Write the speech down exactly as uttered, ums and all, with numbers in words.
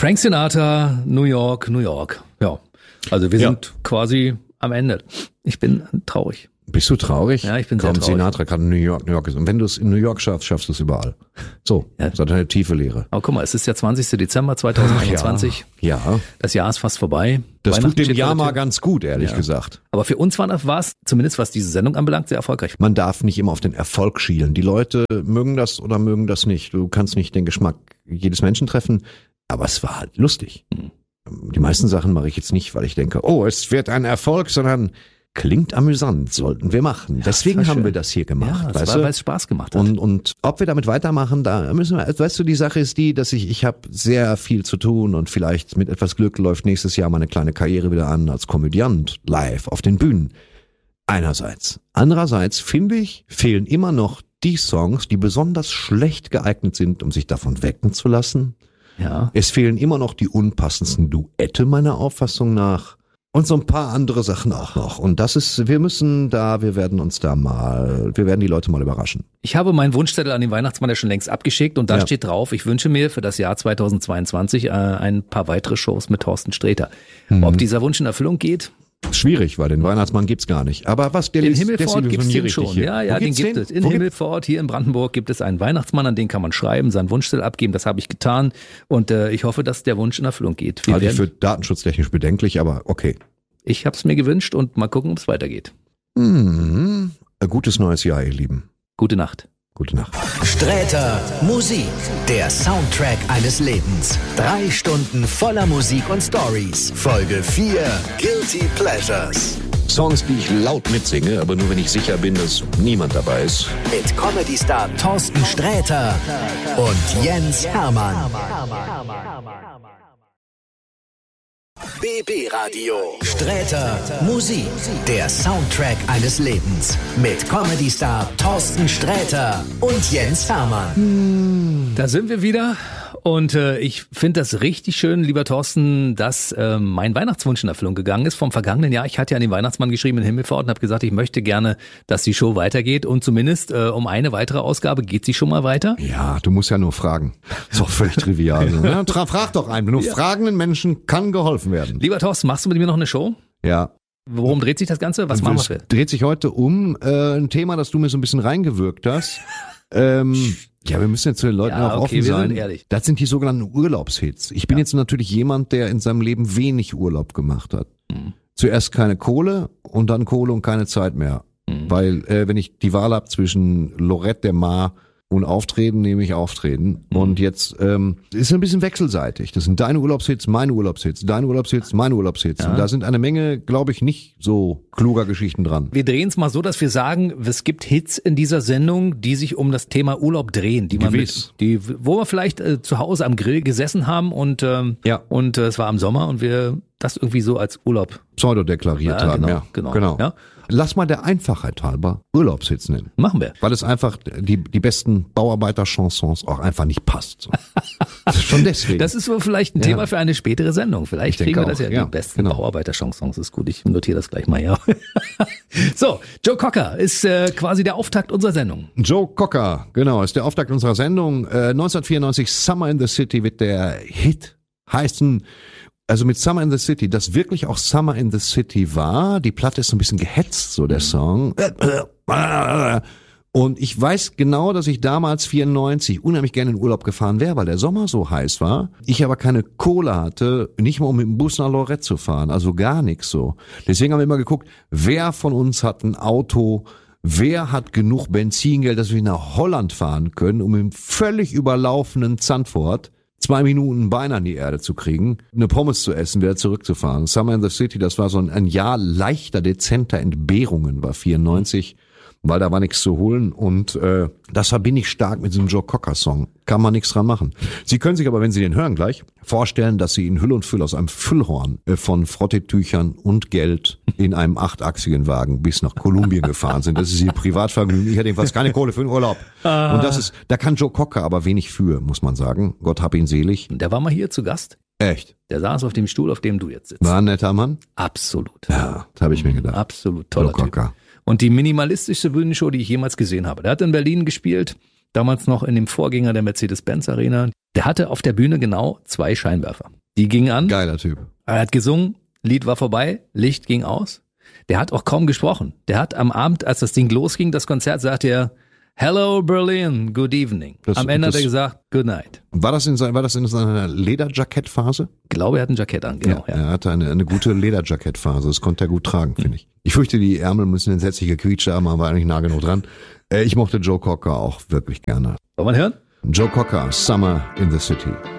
Frank Sinatra, New York, New York. Ja, also wir Ja. sind quasi am Ende. Ich bin traurig. Bist du traurig? Ja, ich bin sehr Komm, traurig. Sinatra kann in New York, New York ist. Und wenn du es in New York schaffst, schaffst du es überall. So, Ja. das hat eine tiefe Lehre. Aber guck mal, es ist der zwanzigster Dezember zweitausendeinundzwanzig. Ja, ja. Das Jahr ist fast vorbei. Das Weihnachten tut dem steht Jahr vor der mal Tür. ganz gut, ehrlich Ja. gesagt. Aber für uns war war es, zumindest was diese Sendung anbelangt, sehr erfolgreich. Man darf nicht immer auf den Erfolg schielen. Die Leute mögen das oder mögen das nicht. Du kannst nicht den Geschmack jedes Menschen treffen, aber es war halt lustig. Mhm. Die meisten Sachen mache ich jetzt nicht, weil ich denke, oh, es wird ein Erfolg, sondern klingt amüsant, sollten wir machen. Deswegen das war haben schön. wir das hier gemacht, Ja, das weißt war, du? weil es Spaß gemacht hat. Und, und ob wir damit weitermachen, da müssen wir, weißt du, die Sache ist die, dass ich, ich habe sehr viel zu tun und vielleicht mit etwas Glück läuft nächstes Jahr meine kleine Karriere wieder an als Komödiant live auf den Bühnen. Einerseits. Andererseits finde ich, fehlen immer noch die Songs, die besonders schlecht geeignet sind, um sich davon wecken zu lassen. ja. Es fehlen immer noch die unpassendsten Duette meiner Auffassung nach. Und so ein paar andere Sachen auch noch. Und das ist, wir müssen da, wir werden uns da mal, wir werden die Leute mal überraschen. Ich habe meinen Wunschzettel an den Weihnachtsmann ja schon längst abgeschickt und da Ja. steht drauf, ich wünsche mir für das Jahr zweitausendzweiundzwanzig äh, ein paar weitere Shows mit Thorsten Sträter. Mhm. Ob dieser Wunsch in Erfüllung geht? Schwierig, weil den Weihnachtsmann gibt's gar nicht. Aber was, der In liest- der Himmelfort gibt es den richtig schon. hier. Ja, ja, Wo den gibt's gibt es. In Wo gibt- Himmelfort, hier in Brandenburg, gibt es einen Weihnachtsmann, an den kann man schreiben, seinen Wunschzettel abgeben. Das habe ich getan und äh, ich hoffe, dass der Wunsch in Erfüllung geht. Wir Halte ich werden, für datenschutztechnisch bedenklich, aber okay. ich habe es mir gewünscht und mal gucken, ob es weitergeht. Hm, ein gutes neues Jahr, ihr Lieben. Gute Nacht. Gute Nacht. Sträter Musik, der Soundtrack eines Lebens. Drei Stunden voller Musik und Stories. Folge vier, Guilty Pleasures. Songs, die ich laut mitsinge, aber nur wenn ich sicher bin, dass niemand dabei ist. Mit Comedy-Star Thorsten Sträter und Jens Hermann. B B Radio. Sträter Musik, der Soundtrack eines Lebens. Mit Comedy-Star Thorsten Sträter und Jens Hermann. Da sind wir wieder und äh, ich finde das richtig schön, lieber Thorsten, dass äh, mein Weihnachtswunsch in Erfüllung gegangen ist vom vergangenen Jahr. Ich hatte ja an den Weihnachtsmann geschrieben in Himmelfort und habe gesagt, ich möchte gerne, dass die Show weitergeht und zumindest äh, um eine weitere Ausgabe geht sie schon mal weiter. Ja, du musst ja nur fragen. Ist doch völlig trivial. So, ne? Tra- Frag doch einen. Nur fragenden Menschen kann geholfen werden. Lieber Thorsten, machst du mit mir noch eine Show? Ja. Worum dreht sich das Ganze? Was machen wir Es für? dreht sich heute um äh, ein Thema, das du mir so ein bisschen reingewirkt hast. ähm, ja, wir müssen jetzt zu den Leuten Ja, auch okay, offen wir sein. sind ehrlich. Das sind die sogenannten Urlaubshits. Ich bin jetzt natürlich jemand, der in seinem Leben wenig Urlaub gemacht hat. Mhm. Zuerst keine Kohle und dann Kohle und keine Zeit mehr. Mhm. Weil äh, wenn ich die Wahl habe zwischen Lorette der Mar und Auftreten, nehme ich Auftreten. Mhm. Und jetzt ähm, ist ein bisschen wechselseitig. Das sind deine Urlaubshits, meine Urlaubshits, deine Urlaubshits, meine Urlaubshits. Ja. Und da sind eine Menge, glaube ich, nicht so kluger Geschichten dran. Wir drehen es mal so, dass wir sagen, es gibt Hits in dieser Sendung, die sich um das Thema Urlaub drehen, die man Gewiss. mit, die, wo wir vielleicht äh, zu Hause am Grill gesessen haben und ähm, Ja. und äh, es war im Sommer und wir das irgendwie so als Urlaub. Pseudodeklariert Ja, haben, genau, ja. genau, genau. ja. Lass mal der Einfachheit halber Urlaubshits nennen. Machen wir. Weil es einfach die, die besten Bauarbeiter-Chansons auch einfach nicht passt. So. Das ist schon deswegen. Das ist so vielleicht ein Ja. Thema für eine spätere Sendung. Vielleicht Ich denke kriegen wir das auch, ja, ja, die besten genau. Bauarbeiter-Chansons. Ist gut, ich notiere das gleich mal, ja. So, Joe Cocker ist äh, quasi der Auftakt unserer Sendung. Joe Cocker, genau, ist der Auftakt unserer Sendung. Äh, neunzehnhundertvierundneunzig, Summer in the City wird der Hit heißen. Also mit Summer in the City, das wirklich auch Summer in the City war. Die Platte ist so ein bisschen gehetzt, so der Song. Und ich weiß genau, dass ich damals vierundneunzig unheimlich gerne in Urlaub gefahren wäre, weil der Sommer so heiß war. Ich aber keine Kohle hatte, nicht mal um mit dem Bus nach Lorette zu fahren, also gar nichts so. Deswegen haben wir immer geguckt, wer von uns hat ein Auto, wer hat genug Benzingeld, dass wir nach Holland fahren können, um im völlig überlaufenden Zandvoort zwei Minuten Bein an die Erde zu kriegen, eine Pommes zu essen, wieder zurückzufahren. Summer in the City, das war so ein, ein Jahr leichter, dezenter Entbehrungen, war vierundneunzig, weil da war nichts zu holen und äh, das verbinde ich stark mit diesem Joe Cocker Song. Kann man nichts dran machen. Sie können sich aber, wenn Sie den hören gleich, vorstellen, dass Sie in Hüll und Füll aus einem Füllhorn äh, von Frottetüchern und Geld in einem achtachsigen Wagen bis nach Kolumbien gefahren sind. Das ist Ihr Privatvergnügen. Ich hätte jedenfalls keine Kohle für den Urlaub. Und das ist, da kann Joe Cocker aber wenig für, muss man sagen. Gott hab ihn selig. Der war mal hier zu Gast. Echt. Der saß auf dem Stuhl, auf dem du jetzt sitzt. War ein netter Mann? Absolut. Ja, das habe ich mir gedacht. Absolut toller Joe Cocker. Typ. Und die minimalistischste Bühnenshow, die ich jemals gesehen habe. Der hat in Berlin gespielt, damals noch in dem Vorgänger der Mercedes-Benz Arena. Der hatte auf der Bühne genau zwei Scheinwerfer. Die ging an. Geiler Typ. Er hat gesungen, Lied war vorbei, Licht ging aus. Der hat auch kaum gesprochen. Der hat am Abend, als das Ding losging, das Konzert, sagte er, Hello Berlin, good evening. Das, am Ende das, hat er gesagt, good night. War das in, sein, war das in seiner Lederjackettphase? Ich glaube, er hat ein Jackett an, genau. Ja, Ja. Er hatte eine, eine gute Lederjackettphase. Das konnte er gut tragen, finde ich. Ich fürchte, die Ärmel müssen entsetzlich gequietscht haben, aber eigentlich nah genug dran. Äh, ich mochte Joe Cocker auch wirklich gerne. Wollen wir hören? Joe Cocker, Summer in the City.